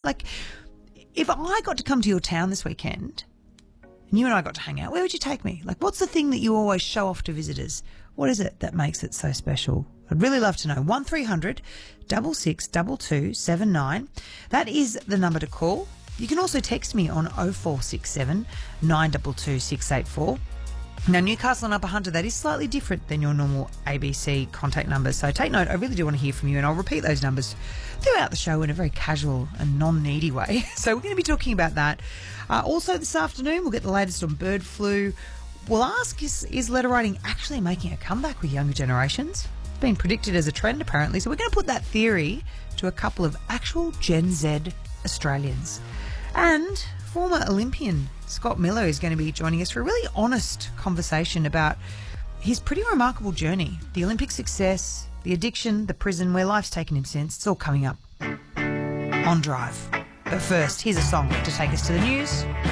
Like, if I got to come to your town this weekend and you and I got to hang out, where would you take me? Like, what's the thing that you always show off to visitors? What is it that makes it so special? I'd really love to know. 1300 6622 79. That is the number to call. You can also text me on 0467 922 684. Now, Newcastle and Upper Hunter, that is slightly different than your normal ABC contact numbers. So take note, I really do want to hear from you, and I'll repeat those numbers throughout the show in a very casual and non-needy way. So we're going to be talking about that. Also this afternoon, we'll get the latest on bird flu. We'll ask, is letter writing actually making a comeback with younger generations? It's been predicted as a trend, apparently. So we're going to put that theory to a couple of actual Gen Z Australians. And former Olympian Scott Miller is going to be joining us for a really honest conversation about his pretty remarkable journey, the Olympic success, the addiction, the prison, where life's taken him since. It's all coming up on Drive. But first, here's a song to take us to the news.